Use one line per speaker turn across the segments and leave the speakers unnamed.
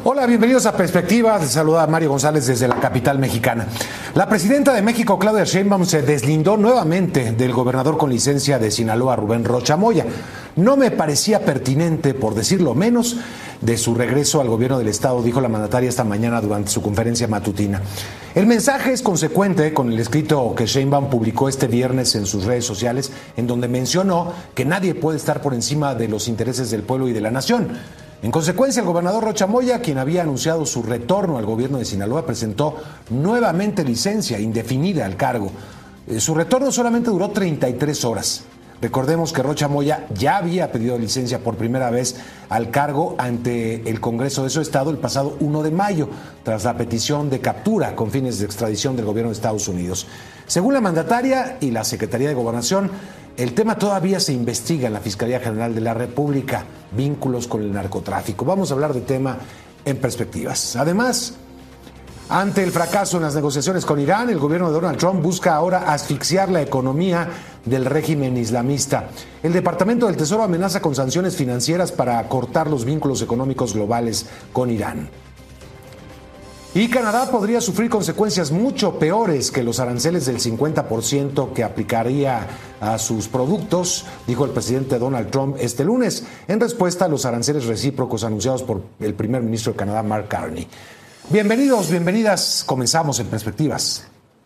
Hola, bienvenidos a Perspectiva. Les saluda Mario González desde la capital mexicana. La presidenta de México, Claudia Sheinbaum, se deslindó nuevamente del gobernador con licencia de Sinaloa, Rubén Rocha Moya. No me parecía pertinente, por decirlo menos, de su regreso al gobierno del estado, dijo la mandataria esta mañana durante su conferencia matutina. El mensaje es consecuente con el escrito que Sheinbaum publicó este viernes en sus redes sociales, en donde mencionó que nadie puede estar por encima de los intereses del pueblo y de la nación. En consecuencia, el gobernador Rocha Moya, quien había anunciado su retorno al gobierno de Sinaloa, presentó nuevamente licencia indefinida al cargo. Su retorno solamente duró 33 horas. Recordemos que Rocha Moya ya había pedido licencia por primera vez al cargo ante el Congreso de su estado el pasado 1 de mayo, tras la petición de captura con fines de extradición del gobierno de Estados Unidos. Según la mandataria y la Secretaría de Gobernación, el tema todavía se investiga en la Fiscalía General de la República, vínculos con el narcotráfico. Vamos a hablar del tema en perspectivas. Además, ante el fracaso en las negociaciones con Irán, el gobierno de Donald Trump busca ahora asfixiar la economía del régimen islamista. El Departamento del Tesoro amenaza con sanciones financieras para cortar los vínculos económicos globales con Irán. Y Canadá podría sufrir consecuencias mucho peores que los aranceles del 50% que aplicaría a sus productos, dijo el presidente Donald Trump este lunes, en respuesta a los aranceles recíprocos anunciados por el primer ministro de Canadá, Mark Carney. Bienvenidos, bienvenidas. Comenzamos en Perspectivas.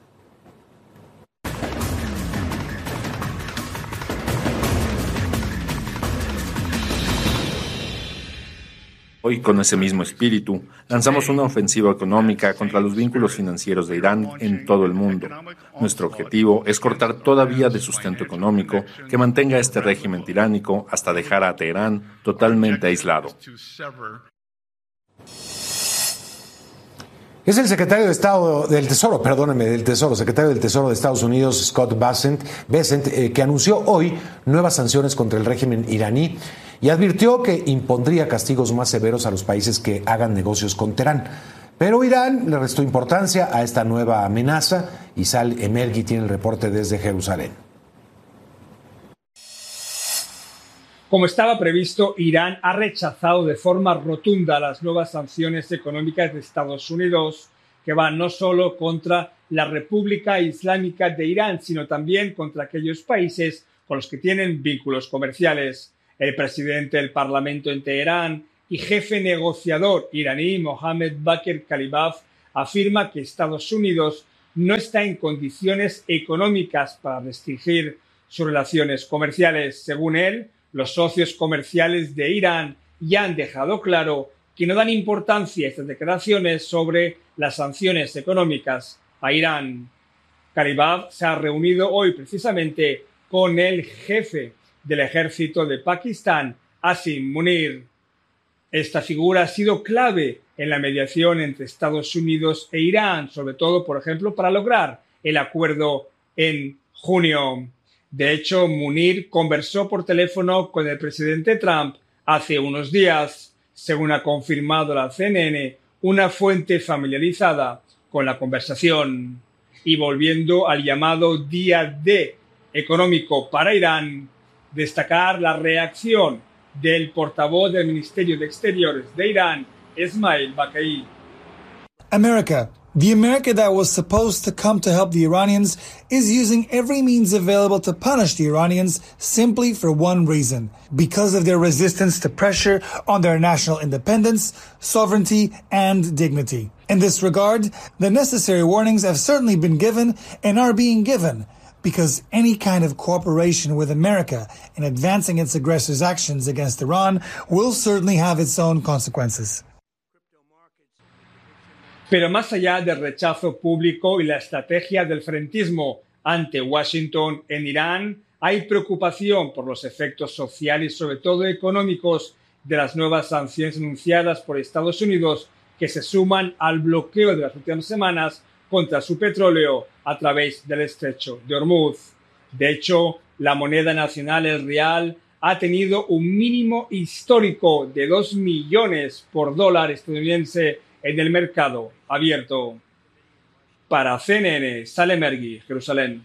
Hoy, con ese mismo espíritu, lanzamos una ofensiva económica contra los vínculos financieros de Irán en todo el mundo. Nuestro objetivo es cortar toda vía de sustento económico que mantenga este régimen tiránico hasta dejar a Teherán totalmente aislado.
Es el secretario de Estado del Tesoro, secretario del Tesoro de Estados Unidos, Scott Bessent, que anunció hoy nuevas sanciones contra el régimen iraní y advirtió que impondría castigos más severos a los países que hagan negocios con Teherán. Pero Irán le restó importancia a esta nueva amenaza y Sal Emergui tiene el reporte desde Jerusalén.
Como estaba previsto, Irán ha rechazado de forma rotunda las nuevas sanciones económicas de Estados Unidos, que van no solo contra la República Islámica de Irán, sino también contra aquellos países con los que tienen vínculos comerciales. El presidente del Parlamento en Teherán y jefe negociador iraní, Mohammad Bakr Kalibaf, afirma que Estados Unidos no está en condiciones económicas para restringir sus relaciones comerciales. Según él, los socios comerciales de Irán ya han dejado claro que no dan importancia a estas declaraciones sobre las sanciones económicas a Irán. Kalibaf se ha reunido hoy precisamente con el jefe del ejército de Pakistán, Asim Munir. Esta figura ha sido clave en la mediación entre Estados Unidos e Irán, sobre todo, por ejemplo, para lograr el acuerdo en junio. De hecho, Munir conversó por teléfono con el presidente Trump hace unos días, según ha confirmado la CNN, una fuente familiarizada con la conversación. Y volviendo al llamado Día D económico para Irán, destacar la reacción del portavoz del Ministerio de Exteriores de Irán, Ismail Baqai.
The America that was supposed to come to help the Iranians is using every means available to punish the Iranians simply for one reason, because of their resistance to pressure on their national independence, sovereignty, and dignity. In this regard, the necessary warnings have certainly been given and are being given, because any kind of cooperation with America in advancing its aggressors' actions against Iran will certainly have its own consequences.
Pero más allá del rechazo público y la estrategia del frentismo ante Washington en Irán, hay preocupación por los efectos sociales y sobre todo económicos de las nuevas sanciones anunciadas por Estados Unidos que se suman al bloqueo de las últimas semanas contra su petróleo a través del estrecho de Hormuz. De hecho, la moneda nacional, el rial, ha tenido un mínimo histórico de 2 millones por dólar estadounidense en el mercado abierto. Para CNN, Sal Emergui, Jerusalén.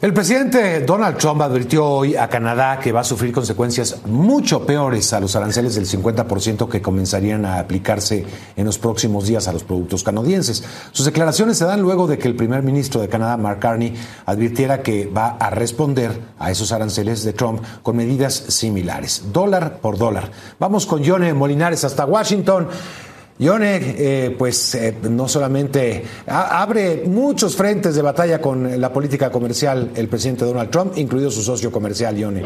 El presidente Donald Trump advirtió hoy a Canadá que va a sufrir consecuencias mucho peores a los aranceles del 50% que comenzarían a aplicarse en los próximos días a los productos canadienses. Sus declaraciones se dan luego de que el primer ministro de Canadá, Mark Carney, advirtiera que va a responder a esos aranceles de Trump con medidas similares, dólar por dólar. Vamos con Yone Molinares hasta Washington. Yone, no solamente abre muchos frentes de batalla con la política comercial el presidente Donald Trump, incluido su socio comercial, Yone.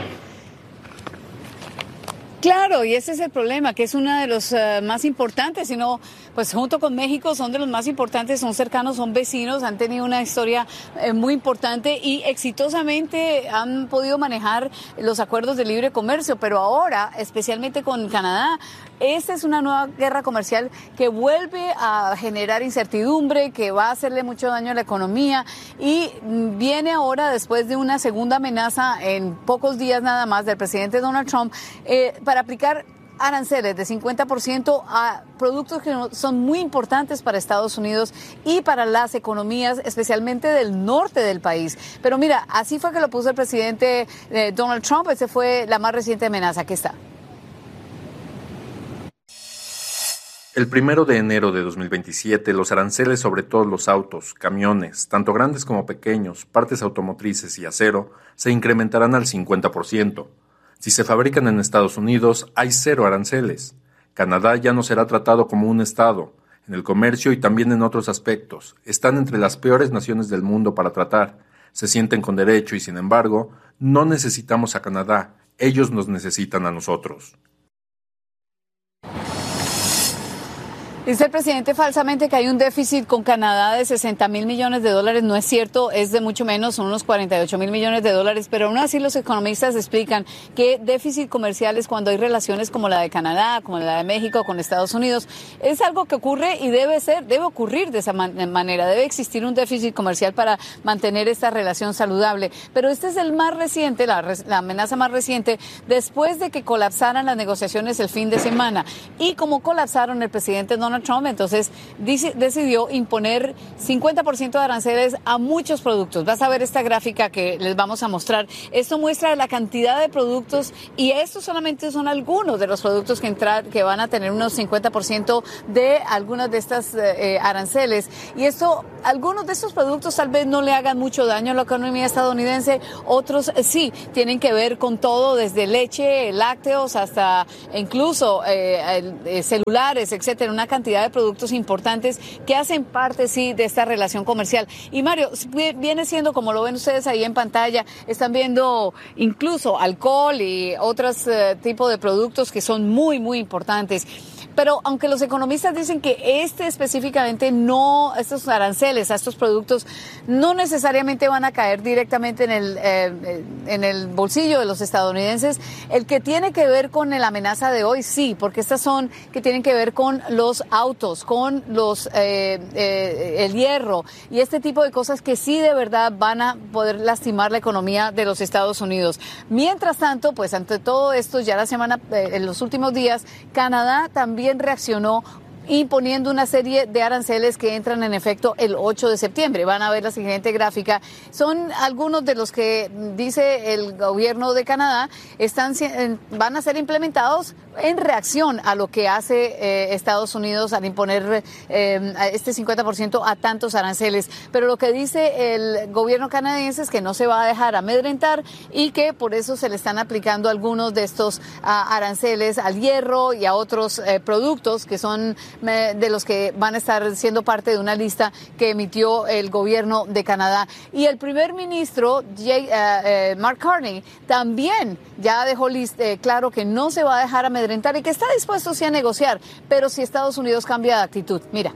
Claro, y ese es el problema, que es uno de los más importantes, sino pues junto con México son de los más importantes, son cercanos, son vecinos, han tenido una historia muy importante y exitosamente han podido manejar los acuerdos de libre comercio, pero ahora, especialmente con Canadá, esta es una nueva guerra comercial que vuelve a generar incertidumbre, que va a hacerle mucho daño a la economía y viene ahora después de una segunda amenaza en pocos días nada más del presidente Donald Trump para aplicar aranceles de 50% a productos que son muy importantes para Estados Unidos y para las economías, especialmente del norte del país. Pero mira, así fue que lo puso el presidente Donald Trump. Esa fue la más reciente amenaza. Aquí está.
El 1 de enero de 2027, los aranceles sobre todos los autos, camiones, tanto grandes como pequeños, partes automotrices y acero, se incrementarán al 50%. Si se fabrican en Estados Unidos, hay 0 aranceles. Canadá ya no será tratado como un estado. En el comercio y también en otros aspectos, están entre las peores naciones del mundo para tratar. Se sienten con derecho y, sin embargo, no necesitamos a Canadá. Ellos nos necesitan a nosotros.
Dice el presidente falsamente que hay un déficit con Canadá de 60,000 millones de dólares. No es cierto, es de mucho menos, son unos 48,000 millones de dólares, pero aún así los economistas explican que déficit comercial es cuando hay relaciones como la de Canadá, como la de México, con Estados Unidos. Es algo que ocurre y debe ocurrir de esa manera. Debe existir un déficit comercial para mantener esta relación saludable. Pero este es el más reciente, la amenaza más reciente, después de que colapsaran las negociaciones el fin de semana. Y como colapsaron, el presidente Donald Trump entonces decidió imponer 50% de aranceles a muchos productos. Vas a ver esta gráfica que les vamos a mostrar. Esto muestra la cantidad de productos y estos solamente son algunos de los productos que van a tener unos 50% de algunas de estas aranceles. Y algunos de estos productos tal vez no le hagan mucho daño a la economía estadounidense, otros sí, tienen que ver con todo, desde leche, lácteos, hasta incluso celulares, etcétera, una cantidad de productos importantes que hacen parte, sí, de esta relación comercial. Y Mario, viene siendo, como lo ven ustedes ahí en pantalla, están viendo incluso alcohol y otros tipos de productos que son muy, muy importantes. Pero aunque los economistas dicen que específicamente estos aranceles a estos productos no necesariamente van a caer directamente en el bolsillo de los estadounidenses, el que tiene que ver con la amenaza de hoy, sí, porque estas son que tienen que ver con los autos, con el hierro y este tipo de cosas que sí de verdad van a poder lastimar la economía de los Estados Unidos. Mientras tanto, pues ante todo esto, ya en los últimos días, Canadá también reaccionó imponiendo una serie de aranceles que entran en efecto el 8 de septiembre. Van a ver la siguiente gráfica. Son algunos de los que dice el gobierno de Canadá van a ser implementados en reacción a lo que hace Estados Unidos al imponer este 50% a tantos aranceles. Pero lo que dice el gobierno canadiense es que no se va a dejar amedrentar y que por eso se le están aplicando algunos de estos aranceles al hierro y a otros productos que son de los que van a estar siendo parte de una lista que emitió el gobierno de Canadá. Y el primer ministro, Mark Carney, también ya dejó claro que no se va a dejar amedrentar y que está dispuesto sí a negociar, pero si Estados Unidos cambia de actitud. Mira.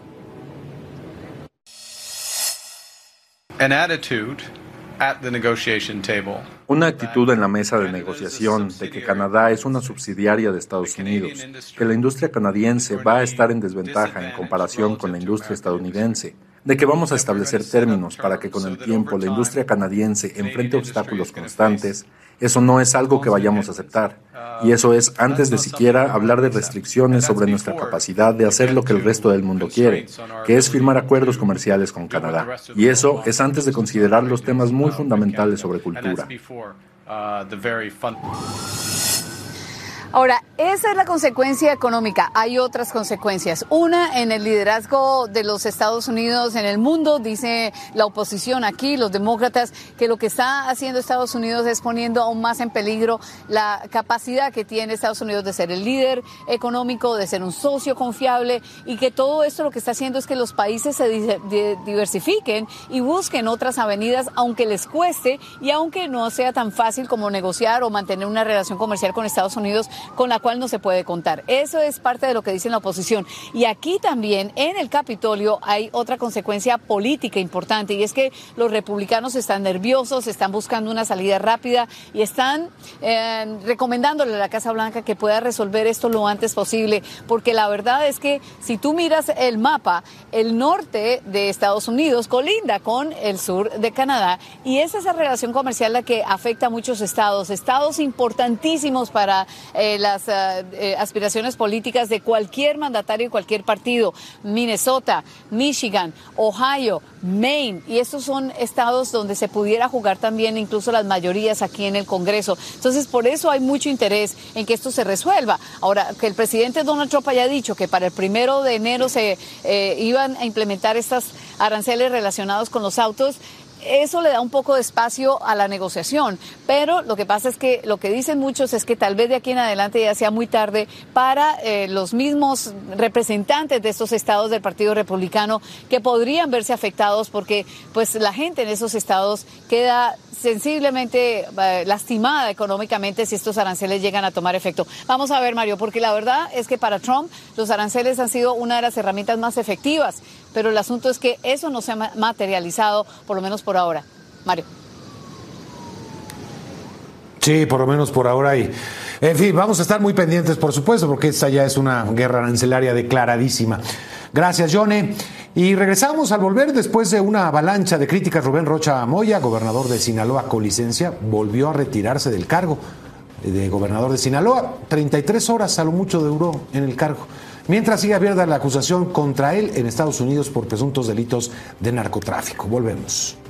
Una actitud en la mesa de negociación de que Canadá es una subsidiaria de Estados Unidos, que la industria canadiense va a estar en desventaja en comparación con la industria estadounidense, de que vamos a establecer términos para que con el tiempo la industria canadiense enfrente obstáculos constantes, eso no es algo que vayamos a aceptar. Y eso es antes de siquiera hablar de restricciones sobre nuestra capacidad de hacer lo que el resto del mundo quiere, que es firmar acuerdos comerciales con Canadá. Y eso es antes de considerar los temas muy fundamentales sobre cultura.
Ahora, esa es la consecuencia económica. Hay otras consecuencias. Una, en el liderazgo de los Estados Unidos en el mundo, dice la oposición aquí, los demócratas, que lo que está haciendo Estados Unidos es poniendo aún más en peligro la capacidad que tiene Estados Unidos de ser el líder económico, de ser un socio confiable, y que todo esto lo que está haciendo es que los países se diversifiquen y busquen otras avenidas, aunque les cueste y aunque no sea tan fácil como negociar o mantener una relación comercial con Estados Unidos con la cual no se puede contar. Eso es parte de lo que dice la oposición. Y aquí también, en el Capitolio, hay otra consecuencia política importante, y es que los republicanos están nerviosos, están buscando una salida rápida y están recomendándole a la Casa Blanca que pueda resolver esto lo antes posible, porque la verdad es que si tú miras el mapa, el norte de Estados Unidos colinda con el sur de Canadá, y es esa relación comercial la que afecta a muchos estados importantísimos para las aspiraciones políticas de cualquier mandatario y cualquier partido. Minnesota, Michigan, Ohio, Maine, y estos son estados donde se pudiera jugar también incluso las mayorías aquí en el Congreso. Entonces, por eso hay mucho interés en que esto se resuelva. Ahora, que el presidente Donald Trump haya dicho que para el 1 de enero se iban a implementar estas aranceles relacionados con los autos, eso le da un poco de espacio a la negociación, pero lo que pasa es que lo que dicen muchos es que tal vez de aquí en adelante ya sea muy tarde para los mismos representantes de estos estados del Partido Republicano, que podrían verse afectados porque pues la gente en esos estados queda sensiblemente lastimada económicamente si estos aranceles llegan a tomar efecto. Vamos a ver, Mario, porque la verdad es que para Trump los aranceles han sido una de las herramientas más efectivas, pero el asunto es que eso no se ha materializado, por lo menos por ahora. Mario.
Sí, por lo menos por ahora. Y, en fin, vamos a estar muy pendientes, por supuesto, porque esta ya es una guerra arancelaria declaradísima. Gracias, Yone. Y regresamos al volver después de una avalancha de críticas. Rubén Rocha Moya, gobernador de Sinaloa con licencia, volvió a retirarse del cargo de gobernador de Sinaloa. 33 horas a lo mucho duró en el cargo, mientras sigue abierta la acusación contra él en Estados Unidos por presuntos delitos de narcotráfico. Volvemos.